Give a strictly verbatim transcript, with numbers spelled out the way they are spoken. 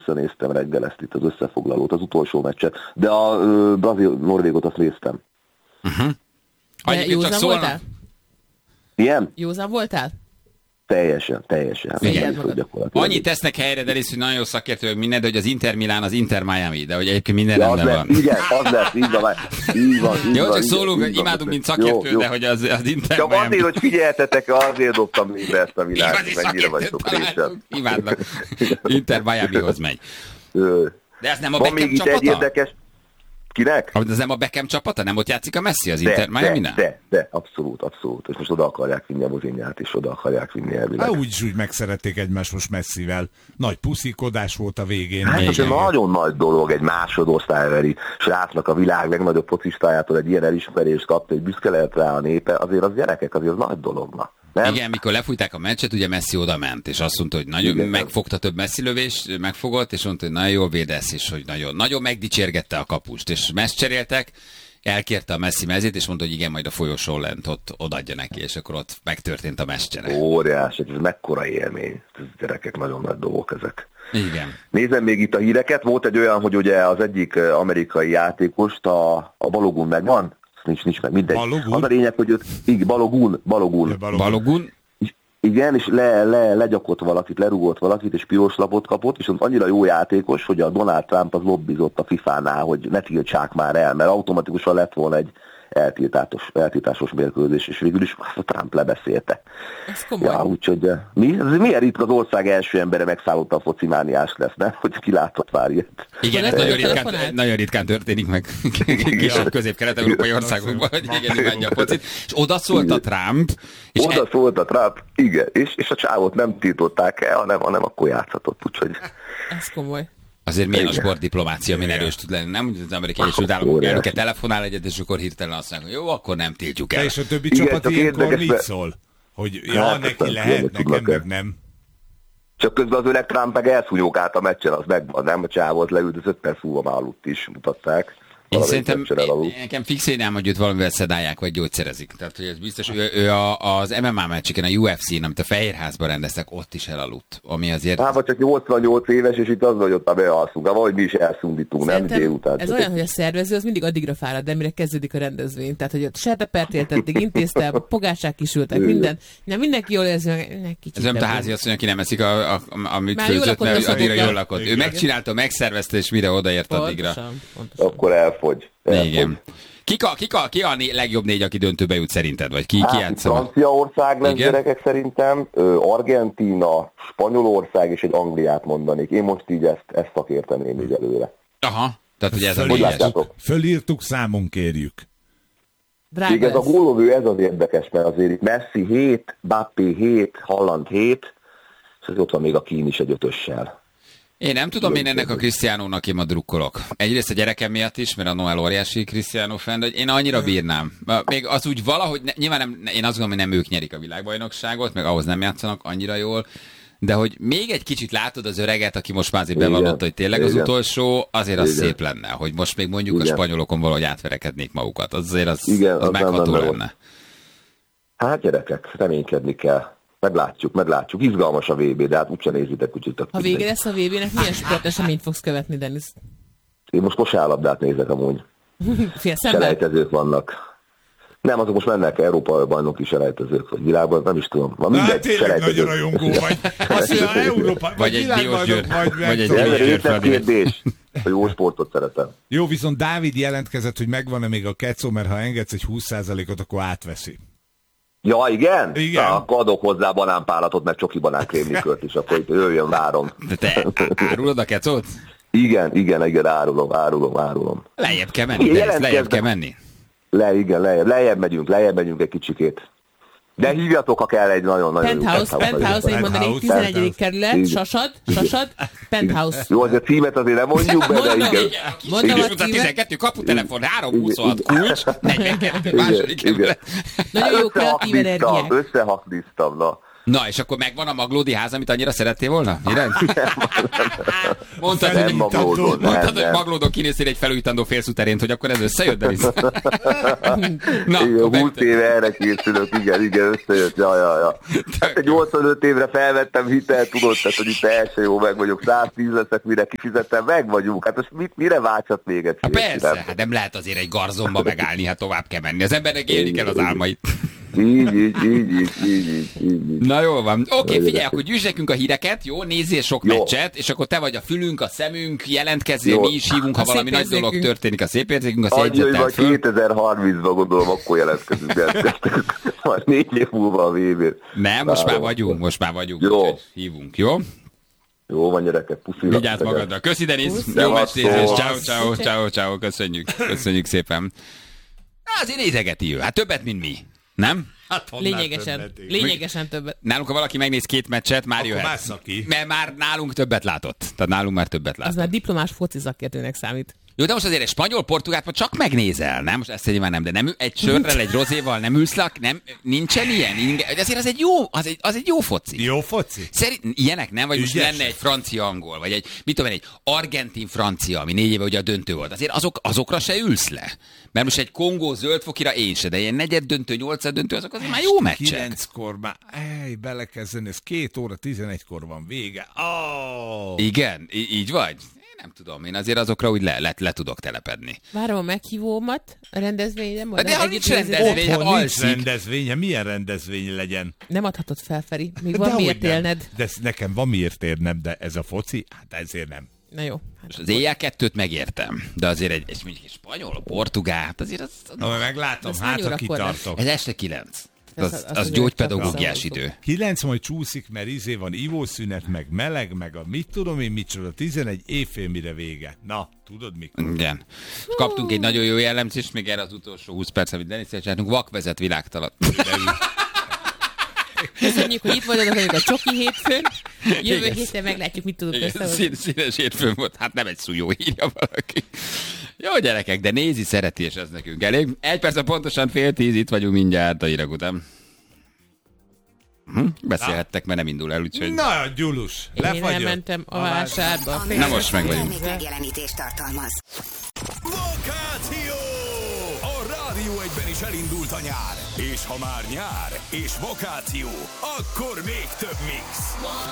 visszanéztem reggel ezt itt az összefoglalót, az utolsó meccset, de a uh, Brazil-Norvégot azt néztem. Uh-huh. Józan voltál? Igen? Józan voltál? Teljesen, teljesen. Igen. Annyit tesznek helyre, de rész, hogy nagyon jó szakértők minden, de hogy az Inter Milán, az Inter Miami, de hogy egyébként minden ja, rendben lesz, van. Igen, az lesz, így van. Így van így jó, van, csak így szólunk, így imádunk, van, mint szakértő, jó, de jó. hogy az, az Inter Csak Miami. azért, hogy figyeltetek, azért dobtam még be ezt a világot, Igazi mennyire szakértőt vagytok résen. Imádnak. Inter Miamihoz megy. De ez nem a Van Beckham még itt egy csapata? érdekes... Kinek? Az nem a Beckham csapata? Nem ott játszik a Messi az De, Inter Miami-nál? de, de, de, abszolút, abszolút. És most oda akarják vinni a Mozinját, és oda akarják vinni elvileg. Hát úgyis úgy megszerették egymást most Messivel. Nagy puszikodás volt a végén. Hát ez egy nagyon nagy dolog egy másodosztályveri srácnak a világ legnagyobb focistájától egy ilyen elismerést kapni, hogy büszke lehet rá a népe, azért az gyerekek, azért az nagy dolog. Na. Nem? Igen, mikor lefújták a meccset, ugye Messi oda ment, és azt mondta, hogy nagyon igen, megfogta több Messi lövést, megfogott, és mondta, hogy nagyon jól védesz, és hogy nagyon, nagyon megdicsérgette a kapust, és messz cseréltek, elkérte a Messi mezét, és mondta, hogy igen, majd a folyosón lent ott odaadja neki, és akkor ott megtörtént a meccscsere. Óriás, ez mekkora élmény. Ez gyerekek, nagyon nagy dolgok ezek. Igen. Nézem még itt a híreket, volt egy olyan, hogy ugye az egyik amerikai játékost, a, a Balogun megvan? Nincs, nincs meg, mindegy. Balogun? Az a lényeg, hogy őt, így, Balogun, Balogun. Ja, Balogun. Balogun? Igen, és le, le, legyakott valakit, lerúgott valakit, és piros lapot kapott, és annyira jó játékos, hogy a Donald Trump az lobbizott a fifánál, hogy ne tiltsák már el, mert automatikusan lett volna egy eltiltásos, eltiltásos mérkőzés, és végül is a Trump lebeszélte. Ez komoly. Ja, úgyhogy mi? Ez milyen ritka az ország első embere megszállotta a focimániás lesz, nem? Hogy ki látott már ilyet. Igen, ez nagyon ritkán, nagyon ritkán történik meg kisebb közép-kelet-európai országokban, hogy igen, imádja a focit. És oda szólt a Trump. És oda e... szólt a Trump, igen, és, és a csávot nem tiltották el, hanem, hanem akkor játszhatott, úgyhogy... Ez komoly. Azért milyen a sportdiplomácia, milyen erős tud lenni. Nem, hogy az Amerikai Egyesült Államok elnöke telefonál egyet, és akkor hirtelen azt mondja, hogy jó, akkor nem tiltjuk el. És a többi igen, csapat ilyenkor mit be... szól? Hogy ja, hát, neki lehet, nekem meg nem. Csak közben az öreg Trump meg elszúnyókált a meccsen, az megvan, nem? A csávot leült, az öt perc múlva már aludt is, mutatták. Én szerintem, én, nekem fix énem, hogy őt valamivel szedálják, vagy gyógyszerezik. Tehát, hogy ez biztos, ő, ő a, az em em á meccseken, a u ef cén, amit a Fehérházban rendeztek, ott is elaludt. Ami azért... Hát, vagy csak nyolcvannyolc éves, és itt az, hogy ott már bealszunk. Vagy mi is elszundítunk, nem? Délután. Ez olyan, hogy a szervező az mindig addigra fárad, de mire kezdődik a rendezvény. Tehát, hogy ott sertepert éltették, intézte, pogácsák kisültek, minden. Nem, mindenki jól érzi, meg ez nem a házi asszony, aki nem eszik, a, a, a, amit főzött, mert addigra jól lakott. Ő megcsinálta, megszervezte, és mire odaért addigra. Pontosan, pontosan. Akkor elfogy. elfogy. Igen. Kika, kika, ki a né- legjobb négy, aki döntőbe jut szerinted? Vagy ki, hát, ki játsza? Franciaország lesz gyerekek szerintem, Argentína, Spanyolország és egy Angliát mondanék. Én most így ezt, ezt szakérteném így előre. Aha, tehát hogy ez a négyes. Fölírtuk, számon kérjük. Még ez a gólövő, ez az érdekes, mert azért itt Messi hét, Mbappé hét, Haaland hét, és az ott van még a Kín is egy ötössel. Én nem tudom, én ennek a Cristianónak én ma drukkolok. Egyrészt a gyerekem miatt is, mert a Noel óriási Cristiano fan, de én annyira bírnám. Még az úgy valahogy, ne, nyilván nem, én azt gondolom, hogy nem ők nyerik a világbajnokságot, meg ahhoz nem játszanak annyira jól, de hogy még egy kicsit látod az öreget, aki most már azért bevallotta, hogy tényleg az utolsó, azért az igen. Szép lenne, hogy most még mondjuk igen. A spanyolokon valahogy átverekednék magukat. Az azért az, igen, az, az megható lenne. Volt. Hát gyerekek, reménykedni kell. Meglátjuk, meglátjuk. Izgalmas a vé bé, de hát úgyse nézitek, úgyhogy... Ha vége lesz a vé bének, milyen sporteseményt fogsz követni, Dennis? Én most kosárlabdát nézek amúgy. Selejtezők vannak. Nem, azok most mennek Európa bajnoki selejtezők, vagy világban, nem is tudom. Van mindegy, hát tényleg nagy rajongó vagy. Azt mondja, Európa, vagy egy világbajnok vagy. Vagy egy Diós kérdés. A jó sportot szeretem. Jó, viszont Dávid jelentkezett, hogy megvan-e még a kecó, mert ha engedsz egy húsz százalékot, akkor átveszi. Ja, igen? Igen. Na, akkor adok hozzá banánpálatot, meg csoki banánkrémlikört is, akkor itt jöjjön, várom. De te árulod a kecót? Igen, igen, igen, árulom, árulom, árulom. Lejjebb kell menni, Dennis, lejjebb kell menni. Le, igen, lejjebb, lejjebb megyünk, lejjebb megyünk egy kicsikét. De hívjatok, ha kell egy nagyon-nagyon Penthouse, jó Penthouse, én mondanék, tizenegyedik kerület, Sasad, Sasad, Penthouse. Jó, az a címet azért nem mondjuk be, de igen. Mondom a címet. tizenkettő, kaputelefon, három huszonhat, kulcs, negyvenkettő, második kerület. Nagyon jó kreatív energiák. Összehaszniztam, na. Na, és akkor megvan a Maglódi ház, amit annyira szerettél volna? Mire? Mondtad, Nem hogy, Maglódon, mondtad, nem, hogy nem. Maglódon kinéztél egy felújítandó félszúterént, hogy akkor ez összejött, Denis? Na, Igen, akkor húsz éve erre készülök, igen, igen, összejött, ja, ja, ja. Hát egy nyolcvanöt évre felvettem hitelt, tudod, tehát, hogy itt első jó meg vagyok, száztíz leszek, mire kifizettem, meg vagyunk. Hát most mit, mire váltsat még egy Hát persze, hát nem lehet azért egy garzonba megállni, hát tovább kell menni. Az embernek élni kell az álmait. Így, így, így, így, így, így, így. Na jól van. Oké, okay, figyelj, akkor gyűjts nekünk a híreket, jó? Nézzél sok Jó. meccset, és akkor te vagy a fülünk, a szemünk, jelentkezzél, Jó. mi is hívunk, ha A valami szép nagy dolog érzékünk. történik, a szép érzékünk, azt Annyi, hogy jegyzettel majd föl. kétezer-harmincban gondolom, akkor jelentkezünk, jelentkeztünk. Majd négy év múlva a vé bén. Nem, most már Várom. vagyunk, most már vagyunk. Jó. Úgyhogy hívunk, jó? Jó van, gyerekek, puszi. Vigyázz magadra. Köszi, Denis. Jó Szevasztok. meccsnézés. Ciao, ciao, ciao, ciao. Köszönjük. Köszönjük szépen. Azért nézegeti ő. Hát többet, mint mi. Nem? Hát, honnan Lényegesen, többleték? lényegesen többet. Nálunk, ha valaki megnéz két meccset, már Akkor jöhet. vássza ki. Mert már nálunk többet látott. Tehát nálunk már többet Az látott. már diplomás foci szakértőnek számít. Jó, de most azért egy spanyol-portugát most csak megnézel, nem? Most ezt nyilván nem, de nem, egy sörrel, egy rozéval nem ülsz le, nem, nincsen ilyen? Inge- de azért az egy jó, az egy, az egy jó foci. Jó foci? Szerint ilyenek nem? Vagy most Ügyes. lenne egy francia-angol, vagy egy, mit tudom én, egy argentin-francia, ami négy éve ugye a döntő volt. Azért azok, azokra se ülsz le. Mert most egy Kongó zöldfokira én se, de ilyen negyed döntő, nyolcad döntő, azok azért már jó meccsek. Kilenckor már, ej, belekezdeni, ez két óra, tizenegykor van vége. Oh! Igen, í- így vagy? Én nem tudom, én azért azokra úgy le, le, le tudok telepedni. Várom a meghívómat a rendezvényre. majd De ha együtt nincs nézzük. rendezvény, hát Otthon nincs alszik. rendezvénye, milyen rendezvény legyen? Nem adhatod fel, Feri. Még van Dehogy miért nem. élned. De ez nekem van miért érnem, de ez a foci, hát ezért nem. Na jó. Hát Az éjjel kettőt megértem, de azért egy, egy, mondjuk egy spanyol, a portugál, hát azért az, Na, majd meglátom, Ez hát hány ha órakor lesz? kitartok. ez este kilenc. Ez Az, az- az az azért gyógypedagógiás csak idő. Kilenc majd csúszik, mert izé van ivószünet, meg meleg, meg a mit tudom én micsoda, tizenegy éjfél mire vége. Na, tudod mikor? Igen. Kaptunk egy nagyon jó jellemzést, még erre az utolsó húsz perc, amit Denis-el csináltunk, vakvezet világtalan. köszönjük, hogy itt voltatok vagyok a Csoki hétfőn. Jövő Igen. héten meglátjuk, mit tudunk összehozni. Szín, színes hétfőn volt, hát nem egy szújó, írja valaki. Jó gyerekek, de nézi, szereti, és ez nekünk elég. Egy perc, pontosan fél tíz, itt vagyunk mindjárt a hírek után. Hm? Beszélhettek, mert nem indul el, úgyhogy... Na, Gyulus, Én lefagyott. elmentem a vásárba. Na most meg vagyunk. Termék megjelenítést tartalmaz. Vakáció! A Rádió egyben is elindult a nyár. És ha már nyár és vakáció, akkor még több mix.